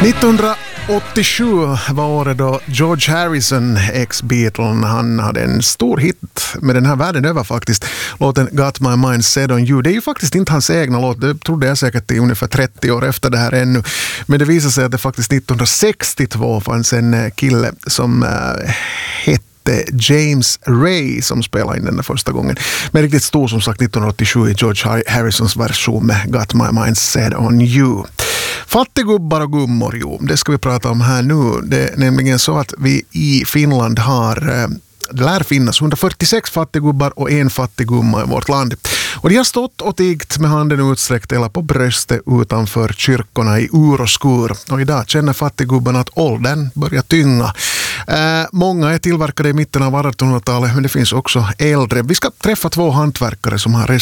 1987 var året då George Harrison, ex-Beatles, han hade en stor hit med den här världen över faktiskt. Låten Got My Mind Set On You. Det är ju faktiskt inte hans egna låt, det trodde jag säkert i ungefär 30 år efter det här ännu. Men det visade sig att det faktiskt 1962 fanns en kille som hette James Ray som spelade in den där första gången. Men riktigt stor som sagt 1987 i George Harrisons version med Got My Mind Set On You. Fattigubbar och gummor, jo, det ska vi prata om här nu. Det är nämligen så att vi i Finland det lär finnas 146 fattigubbar och en fattiggumma i vårt land. Och de har stått och tiggt med handen utsträckt eller på bröstet utanför kyrkorna i ur och skur. Och idag känner fattiggubbarna att åldern börjar tynga. Många är tillverkade i mitten av 1800-talet, men det finns också äldre. Vi ska träffa två hantverkare som har